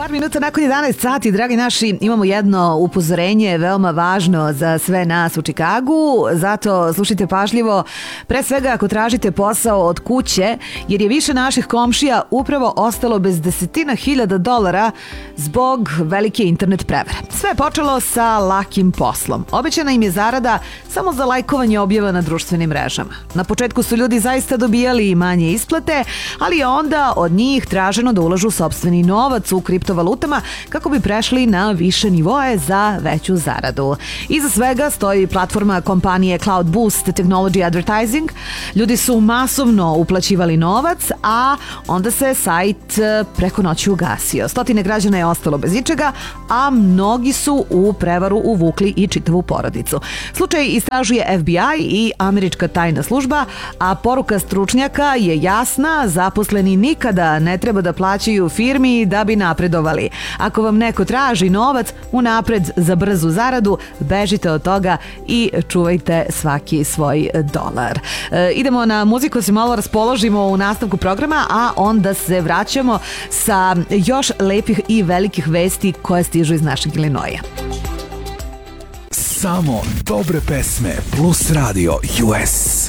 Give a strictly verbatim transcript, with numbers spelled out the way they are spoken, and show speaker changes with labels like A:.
A: Par minuta nakon jedanaest sati, dragi naši, imamo jedno upozorenje veoma važno za sve nas u Čikagu, zato slušajte pažljivo, pre svega ako tražite posao od kuće, jer je više naših komšija upravo ostalo bez desetina hiljada dolara zbog velike internet prevare. Sve je počelo sa lakim poslom. Obećana im je zarada samo za lajkovanje objava na društvenim mrežama. Na početku su ljudi zaista dobijali manje isplate, ali je onda od njih traženo da ulažu sopstveni novac u kriptovalutama kako bi prešli na više nivoe za veću zaradu. Iza svega stoji platforma kompanije Cloud Boost Technology Advertising. Ljudi su masovno uplaćivali novac, a onda se sajt preko noći ugasio. Stotine građana je ostalo bez ičega, a mnogi su u prevaru uvukli i čitavu porodicu. Slučaj istražuje F B I i američka tajna služba, a poruka stručnjaka je jasna: zaposleni nikada ne treba da plaćaju firmi da bi napredovali. Ako vam neko traži novac unapred za brzu zaradu, bežite od toga i čuvajte svaki svoj dolar. E, idemo na muziku, se malo raspoložimo u nastavku programa, a onda se vraćamo sa još lepih i velikih vesti koje stižu iz našeg Ilinoja.
B: Samo dobre pesme plus radio U S.